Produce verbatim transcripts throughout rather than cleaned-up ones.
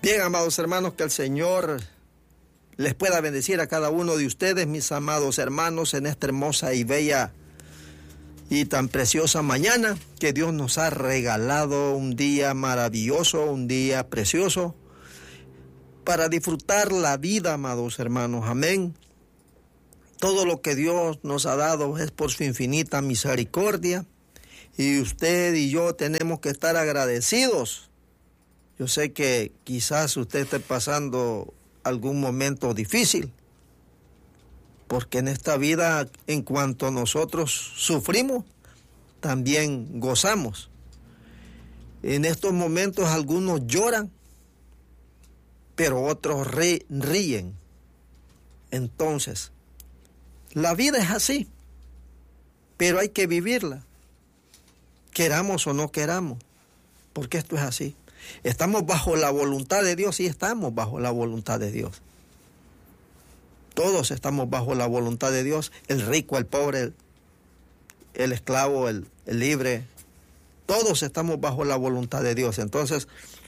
Bien, amados hermanos, que el Señor les pueda bendecir a cada uno de ustedes, mis amados hermanos, en esta hermosa y bella y tan preciosa mañana que Dios nos ha regalado, un día maravilloso, un día precioso, para disfrutar la vida, amados hermanos. Amén. Todo lo que Dios nos ha dado es por su infinita misericordia, y usted y yo tenemos que estar agradecidos. Yo sé que quizás usted esté pasando algún momento difícil, porque en esta vida, en cuanto nosotros sufrimos, también gozamos. En estos momentos algunos lloran, pero otros ríen. Entonces, la vida es así, pero hay que vivirla, queramos o no queramos, porque esto es así. Estamos bajo la voluntad de Dios, y estamos bajo la voluntad de Dios. Todos estamos bajo la voluntad de Dios, el rico, el pobre, el, el esclavo, el, el libre. Todos estamos bajo la voluntad de Dios. Entonces,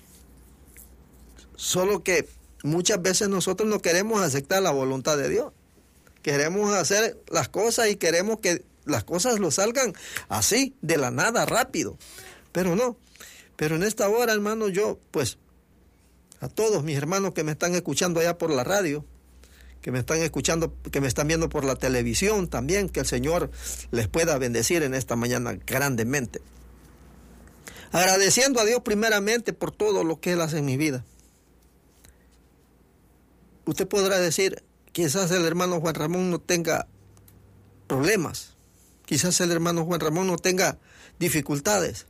solo que muchas veces nosotros no queremos aceptar la voluntad de Dios. Queremos hacer las cosas y queremos que las cosas lo salgan así, de la nada, rápido. Pero no. Pero en esta hora, hermano, yo, pues, a todos mis hermanos que me están escuchando allá por la radio, que me están escuchando, que me están viendo por la televisión también, que el Señor les pueda bendecir en esta mañana grandemente. Agradeciendo a Dios primeramente por todo lo que Él hace en mi vida. Usted podrá decir, quizás el hermano Juan Ramón no tenga problemas, quizás el hermano Juan Ramón no tenga dificultades.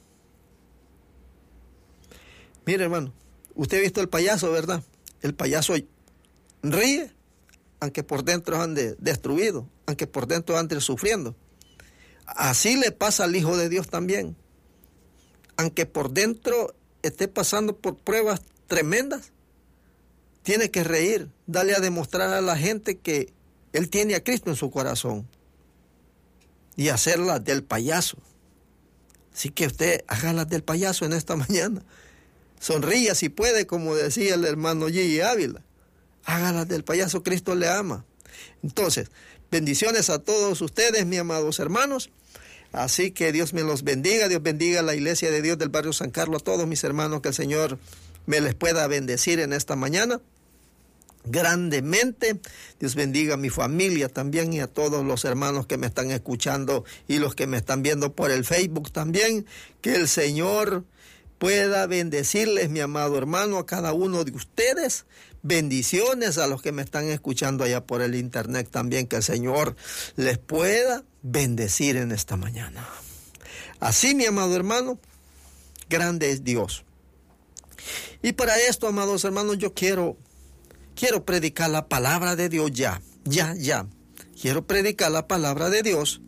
Mire, hermano, usted ha visto el payaso, ¿verdad? El payaso ríe, aunque por dentro ande destruido, aunque por dentro ande sufriendo. Así le pasa al Hijo de Dios también. Aunque por dentro esté pasando por pruebas tremendas, tiene que reír, darle a demostrar a la gente que Él tiene a Cristo en su corazón, y hacerla del payaso. Así que usted hágala del payaso en esta mañana. Sonría si puede, como decía el hermano Gigi Ávila. Hágalas del payaso, Cristo le ama. Entonces, bendiciones a todos ustedes, mis amados hermanos. Así que Dios me los bendiga, Dios bendiga a la Iglesia de Dios del barrio San Carlos, a todos mis hermanos, que el Señor me les pueda bendecir en esta mañana grandemente. Dios bendiga a mi familia también, y a todos los hermanos que me están escuchando y los que me están viendo por el Facebook también. Que el Señor pueda bendecirles, mi amado hermano, a cada uno de ustedes. Bendiciones a los que me están escuchando allá por el internet también. Que el Señor les pueda bendecir en esta mañana. Así, mi amado hermano, grande es Dios. Y para esto, amados hermanos, yo quiero, quiero predicar la palabra de Dios ya, ya, ya. Quiero predicar la palabra de Dios.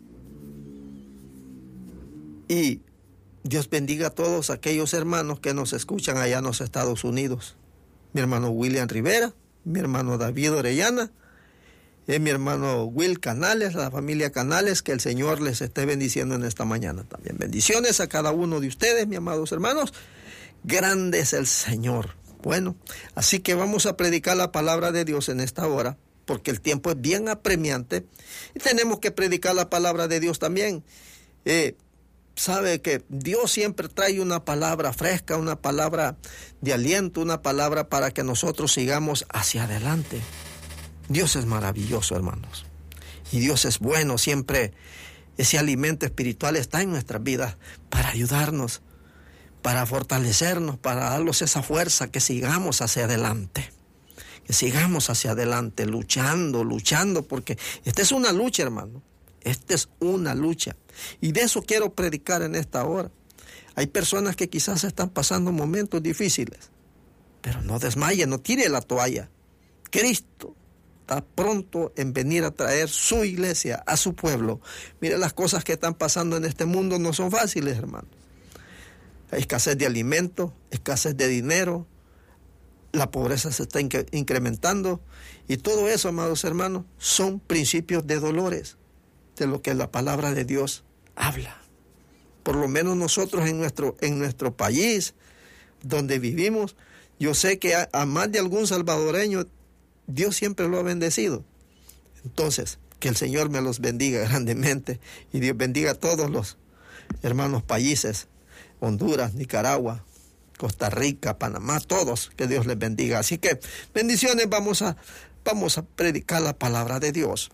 Y Dios bendiga a todos aquellos hermanos que nos escuchan allá en los Estados Unidos. Mi hermano William Rivera, mi hermano David Orellana, y mi hermano Will Canales, la familia Canales, que el Señor les esté bendiciendo en esta mañana también. Bendiciones a cada uno de ustedes, mis amados hermanos. Grande es el Señor. Bueno, así que vamos a predicar la palabra de Dios en esta hora, porque el tiempo es bien apremiante y tenemos que predicar la palabra de Dios también. Eh, Sabe que Dios siempre trae una palabra fresca, una palabra de aliento, una palabra para que nosotros sigamos hacia adelante. Dios es maravilloso, hermanos. Y Dios es bueno. Siempre ese alimento espiritual está en nuestras vidas para ayudarnos, para fortalecernos, para darnos esa fuerza, que sigamos hacia adelante. Que sigamos hacia adelante, luchando, luchando, porque esta es una lucha, hermano. Esta es una lucha. Y de eso quiero predicar en esta hora. Hay personas que quizás están pasando momentos difíciles, pero no desmaye, no tire la toalla. Cristo está pronto en venir a traer su iglesia a su pueblo. Mire, las cosas que están pasando en este mundo no son fáciles, hermano. Hay escasez de alimentos, escasez de dinero, la pobreza se está inc- incrementando, y todo eso, amados hermanos, son principios de dolores de lo que la palabra de Dios habla. Por lo menos nosotros en nuestro, en nuestro país, donde vivimos, Yo sé que a, a más de algún salvadoreño, Dios siempre lo ha bendecido. Entonces, que el Señor me los bendiga grandemente y Dios bendiga a todos los hermanos países, Honduras, Nicaragua, Costa Rica, Panamá, todos, que Dios les bendiga. Así que bendiciones, vamos a, vamos a predicar la palabra de Dios.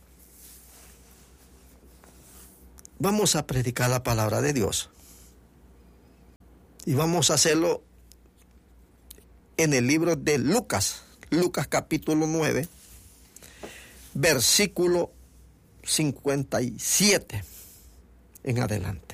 Vamos a predicar la palabra de Dios. Y vamos a hacerlo en el libro de Lucas, Lucas capítulo nueve, versículo cincuenta y siete en adelante.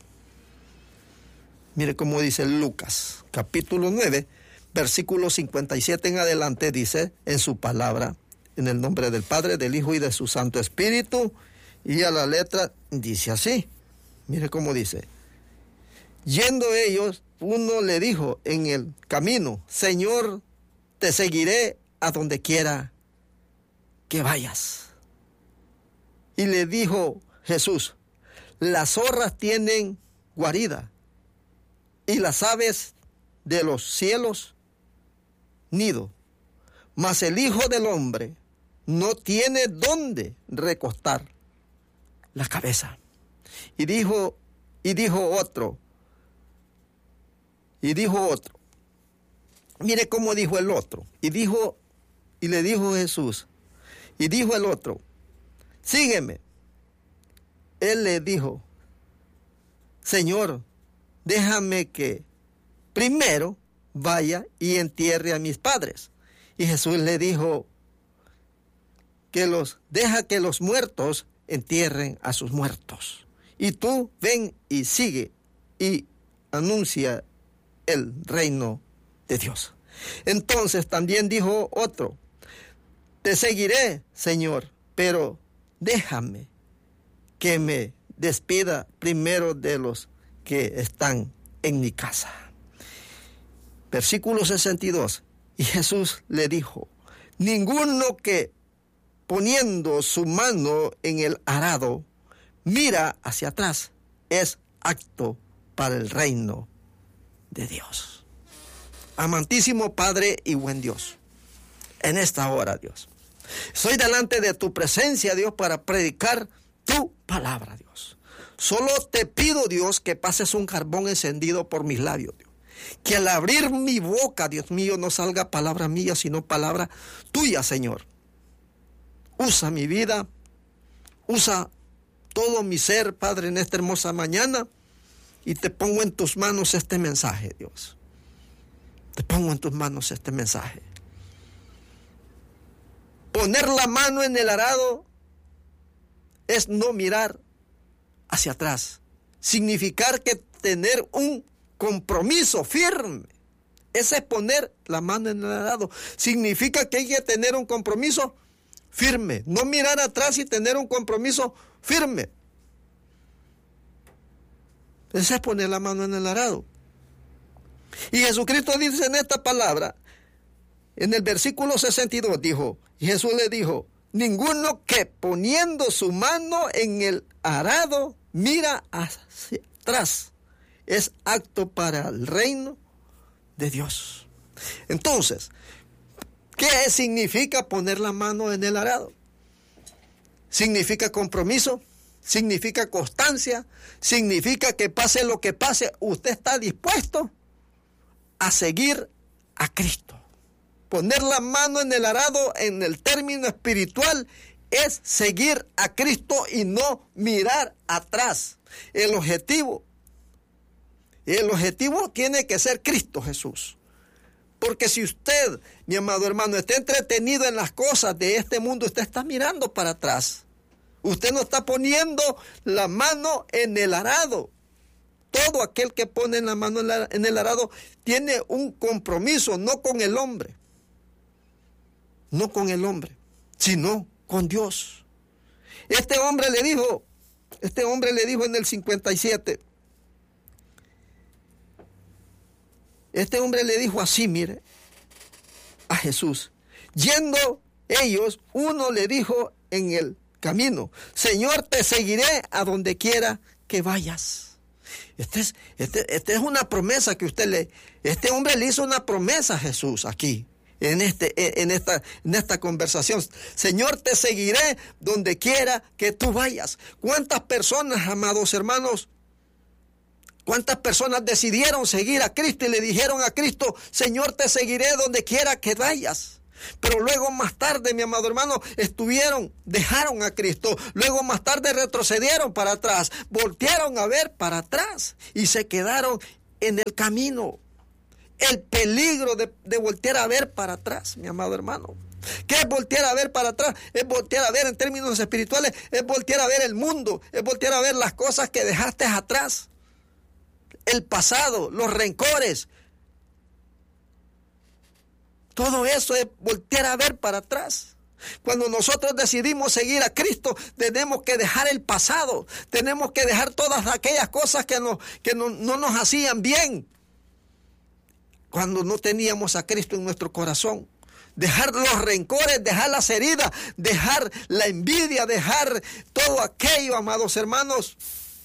Mire cómo dice Lucas, capítulo nueve, versículo cincuenta y siete en adelante, dice en su palabra, en el nombre del Padre, del Hijo y de su Santo Espíritu, y a la letra dice así. Mire cómo dice. Yendo ellos, uno le dijo en el camino, Señor, te seguiré a donde quiera que vayas. Y le dijo Jesús, las zorras tienen guarida, y las aves de los cielos nido, mas el Hijo del Hombre no tiene dónde recostar la cabeza. Y dijo, y dijo otro, y dijo otro, mire cómo dijo el otro, y dijo, y le dijo Jesús, y dijo el otro, sígueme. Él le dijo, Señor, déjame que primero vaya y entierre a mis padres. Y Jesús le dijo, que los, deja que los muertos entierren a sus muertos. Y tú ven y sigue y anuncia el reino de Dios. Entonces también dijo otro, te seguiré, Señor, pero déjame que me despida primero de los que están en mi casa. Versículo sesenta y dos. Y Jesús le dijo, ninguno que poniendo su mano en el arado mira hacia atrás es apto para el reino de Dios. Amantísimo Padre y buen Dios, en esta hora, Dios, estoy delante de tu presencia, Dios, para predicar tu palabra, Dios. Solo te pido, Dios, que pases un carbón encendido por mis labios, Dios. Que al abrir mi boca, Dios mío, no salga palabra mía, sino palabra tuya, Señor. Usa mi vida, usa todo mi ser, Padre, en esta hermosa mañana, y te pongo en tus manos este mensaje, Dios. Te pongo en tus manos este mensaje. Poner la mano en el arado es no mirar hacia atrás. Significar que tener un compromiso firme. Ese es poner la mano en el arado. Significa que hay que tener un compromiso firme. No mirar atrás y tener un compromiso firme. Ese es poner la mano en el arado. Y Jesucristo dice en esta palabra, en el versículo sesenta y dos, dijo, y Jesús le dijo, ninguno que poniendo su mano en el arado mira hacia atrás es apto para el reino de Dios. Entonces, ¿qué significa poner la mano en el arado? Significa compromiso, significa constancia, significa que pase lo que pase, usted está dispuesto a seguir a Cristo. Poner la mano en el arado en el término espiritual es seguir a Cristo y no mirar atrás. El objetivo, el objetivo tiene que ser Cristo Jesús. Porque si usted, mi amado hermano, está entretenido en las cosas de este mundo, usted está mirando para atrás. Usted no está poniendo la mano en el arado. Todo aquel que pone la mano en, la, en el arado tiene un compromiso, no con el hombre. No con el hombre, sino con Dios. Este hombre le dijo, este hombre le dijo en el cincuenta y siete, este hombre le dijo así, mire, a Jesús. Yendo ellos, uno le dijo en el camino, Señor, te seguiré a donde quiera que vayas. Este es, este, este es una promesa que usted le... Este hombre le hizo una promesa a Jesús aquí, en, este, en, esta, en esta conversación. Señor, te seguiré donde quiera que tú vayas. ¿Cuántas personas, amados hermanos, cuántas personas decidieron seguir a Cristo y le dijeron a Cristo, Señor, te seguiré donde quiera que vayas? Pero luego más tarde, mi amado hermano, estuvieron, dejaron a Cristo. Luego más tarde retrocedieron para atrás, voltearon a ver para atrás y se quedaron en el camino. El peligro de, de voltear a ver para atrás, mi amado hermano. ¿Qué es voltear a ver para atrás? Es voltear a ver en términos espirituales, es voltear a ver el mundo, es voltear a ver las cosas que dejaste atrás. El pasado, los rencores. Todo eso es voltear a ver para atrás. Cuando nosotros decidimos seguir a Cristo, tenemos que dejar el pasado. Tenemos que dejar todas aquellas cosas que, no, que no, no nos hacían bien. Cuando no teníamos a Cristo en nuestro corazón. Dejar los rencores, dejar las heridas, dejar la envidia, dejar todo aquello, amados hermanos,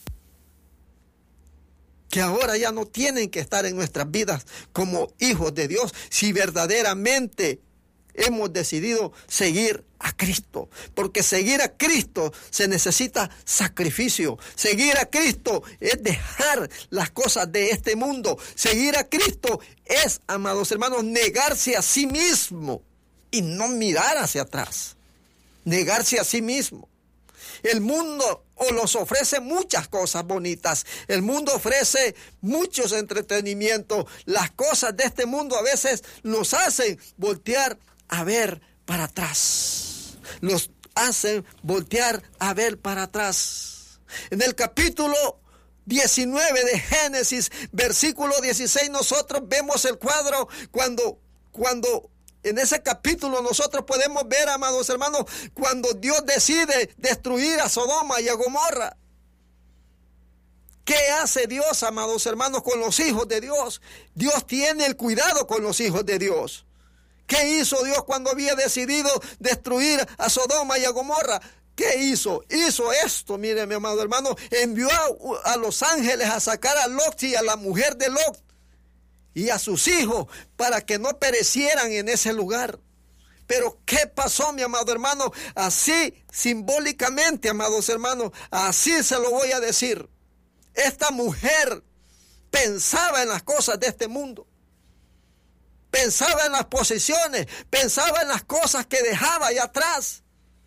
que ahora ya no tienen que estar en nuestras vidas como hijos de Dios, si verdaderamente hemos decidido seguir a Cristo. Porque seguir a Cristo se necesita sacrificio. Seguir a Cristo es dejar las cosas de este mundo. Seguir a Cristo es, amados hermanos, negarse a sí mismo y no mirar hacia atrás. Negarse a sí mismo. El mundo o nos ofrece muchas cosas bonitas. El mundo ofrece muchos entretenimientos. Las cosas de este mundo a veces nos hacen voltear a ver para atrás. Nos hacen voltear a ver para atrás. En el capítulo diecinueve de Génesis, versículo dieciséis, nosotros vemos el cuadro cuando, cuando en ese capítulo nosotros podemos ver, amados hermanos, cuando Dios decide destruir a Sodoma y a Gomorra. ¿Qué hace Dios, amados hermanos, con los hijos de Dios? Dios tiene el cuidado con los hijos de Dios. ¿Qué hizo Dios cuando había decidido destruir a Sodoma y a Gomorra? ¿Qué hizo? Hizo esto, mire, mi amado hermano, envió a, a los ángeles a sacar a Lot y a la mujer de Lot y a sus hijos para que no perecieran en ese lugar. Pero ¿qué pasó, mi amado hermano? Así, simbólicamente, amados hermanos, así se lo voy a decir. Esta mujer pensaba en las cosas de este mundo. Pensaba en las posesiones, pensaba en las cosas que dejaba allá atrás.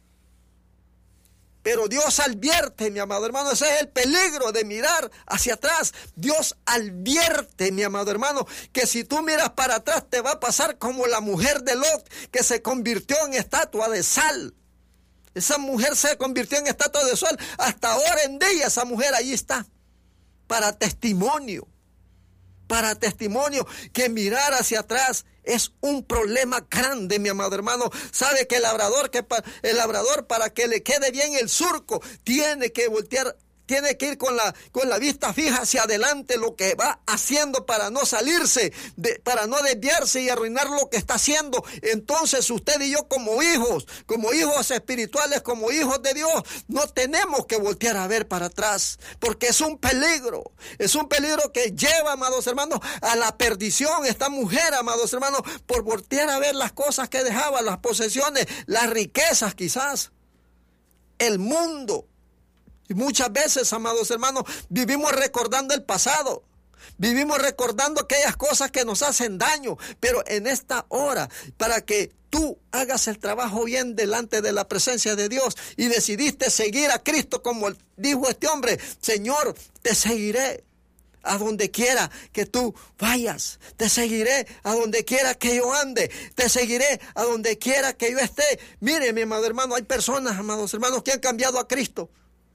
Pero Dios advierte, mi amado hermano, ese es el peligro de mirar hacia atrás. Dios advierte, mi amado hermano, que si tú miras para atrás te va a pasar como la mujer de Lot, que se convirtió en estatua de sal. Esa mujer se convirtió en estatua de sal. Hasta ahora en día esa mujer ahí está, para testimonio. Para testimonio que mirar hacia atrás es un problema grande, mi amado hermano. Sabe que el labrador, que pa, el labrador para que le quede bien el surco, tiene que voltear, tiene que ir con la, con la vista fija hacia adelante, lo que va haciendo para no salirse, de, para no desviarse y arruinar lo que está haciendo. Entonces usted y yo como hijos, como hijos espirituales, como hijos de Dios, no tenemos que voltear a ver para atrás, porque es un peligro, es un peligro que lleva, amados hermanos, a la perdición. Esta mujer, amados hermanos, por voltear a ver las cosas que dejaba, las posesiones, las riquezas quizás, el mundo. Y muchas veces, amados hermanos, vivimos recordando el pasado. Vivimos recordando aquellas cosas que nos hacen daño. Pero en esta hora, para que tú hagas el trabajo bien delante de la presencia de Dios y decidiste seguir a Cristo, como dijo este hombre, Señor, te seguiré a donde quiera que tú vayas. Te seguiré a donde quiera que yo ande. Te seguiré a donde quiera que yo esté. Mire, mi amado hermano, hay personas, amados hermanos, que han cambiado a Cristo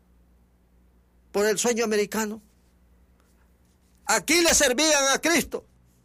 por el sueño americano. Aquí le servían a Cristo.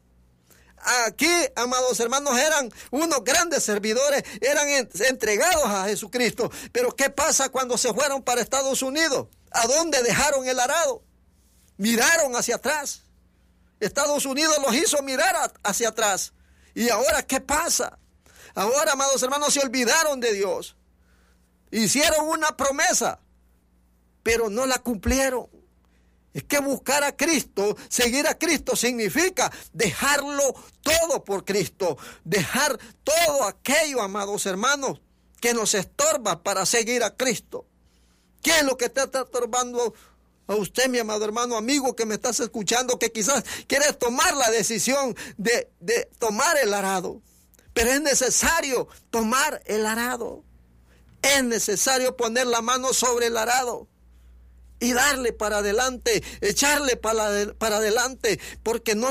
Aquí, amados hermanos, eran unos grandes servidores, eran entregados a Jesucristo. Pero ¿qué pasa cuando se fueron para Estados Unidos? ¿A dónde dejaron el arado? Miraron hacia atrás. Estados Unidos los hizo mirar hacia atrás. ¿Y ahora qué pasa? Ahora, amados hermanos, se olvidaron de Dios. Hicieron una promesa, pero no la cumplieron. Es que buscar a Cristo, seguir a Cristo, significa dejarlo todo por Cristo. Dejar todo aquello, amados hermanos, que nos estorba para seguir a Cristo. ¿Qué es lo que te está estorbando a usted, mi amado hermano, amigo, que me estás escuchando, que quizás quieres tomar la decisión de, de tomar el arado? Pero es necesario tomar el arado. Es necesario poner la mano sobre el arado y darle para adelante, echarle para, para adelante, porque no